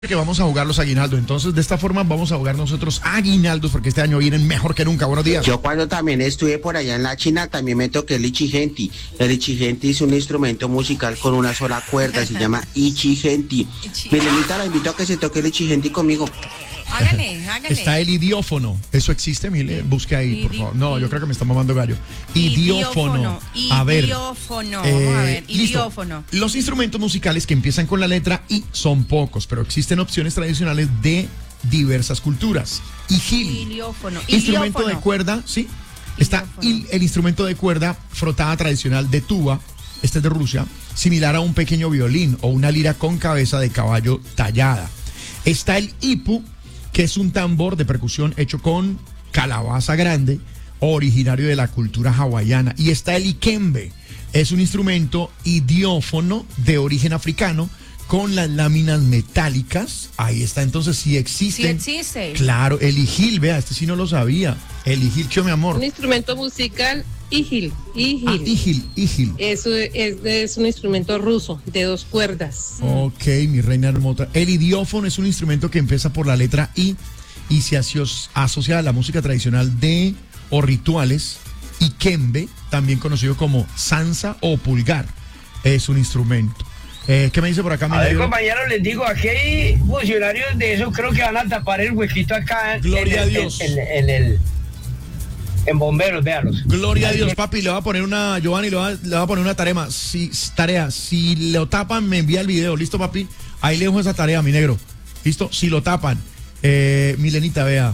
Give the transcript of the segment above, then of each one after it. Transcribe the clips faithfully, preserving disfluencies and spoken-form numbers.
Que vamos a jugar los aguinaldos, entonces de esta forma vamos a jugar nosotros aguinaldos porque este año vienen mejor que nunca. Buenos días. Yo cuando también estuve por allá en la China también me toqué el ichigenti. El ichigenti es un instrumento musical con una sola cuerda, se llama ichigenti. Milenita, la invito a que se toque el ichigenti conmigo. Hágale, hágale. Está el idiófono. ¿Eso existe, Mile? Busque ahí, por favor. No, yo creo que me está mamando gallo. Idiófono. A ver. Idiófono. Eh, Vamos a ver. listo. Idiófono. Los instrumentos musicales que empiezan con la letra I son pocos, pero existen opciones tradicionales de diversas culturas. Ijil. Idiófono. Instrumento de Idiófono. cuerda, ¿sí? Está il- el instrumento de cuerda frotada tradicional de tuba, este es de Rusia, similar a un pequeño violín o una lira con cabeza de caballo tallada. Está el ipu, que es un tambor de percusión hecho con calabaza grande, originario de la cultura hawaiana. Y está el ikembe, es un instrumento idiófono de origen africano con las láminas metálicas. Ahí está, entonces sí existen. Sí existe. Claro, el ijil, vea, este sí no lo sabía. El ijil, ¿qué mi amor? Un instrumento musical, ijil, ijil. Ah, ijil, ijil. Eso es, es un instrumento ruso de dos cuerdas. Ok, mi reina hermosa. El idiófono es un instrumento que empieza por la letra I y se aso- asocia a la música tradicional de o rituales. Ikembe, también conocido como sansa o pulgar, es un instrumento. Eh, ¿Qué me dice por acá, mi A ver, negro? compañeros, les digo, aquí hay funcionarios de eso, creo que van a tapar el huequito acá en, Gloria el, a Dios. En, en- en el en bomberos, véanlos. Gloria a Dios, papi. Le va a poner una, Giovanni, le va, le va a poner una tarea. Si, tarea. Si lo tapan, me envía el video. ¿Listo, papi? Ahí le dejo esa tarea, mi negro. ¿Listo? Si lo tapan. Eh, Milenita, vea.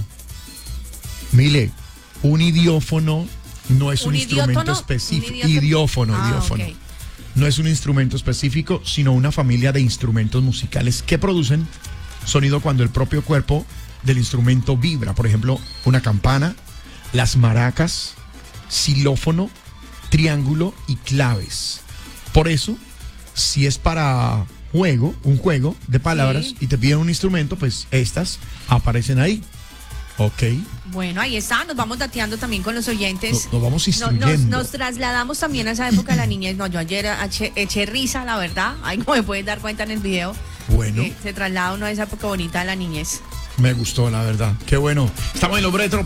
Mile, un idiófono no es un, ¿Un instrumento idiótono? específico. ¿Un idiótono? Idiófono, Ah, idiófono. ok. No es un instrumento específico, sino una familia de instrumentos musicales que producen sonido cuando el propio cuerpo del instrumento vibra. Por ejemplo, una campana, las maracas, xilófono, triángulo y claves. Por eso, si es para juego, un juego de palabras, Sí. y te piden un instrumento, pues estas aparecen ahí. Ok. Bueno, ahí está, nos vamos dateando también con los oyentes. Nos, nos vamos No- nos, instruyendo. nos trasladamos también a esa época de la niñez. No, yo ayer eché, eché risa, la verdad. Ahí como me pueden dar cuenta en el video. Bueno, Eh, se traslada uno a esa época bonita de la niñez. me gustó, la verdad. Qué bueno. Estamos en los breves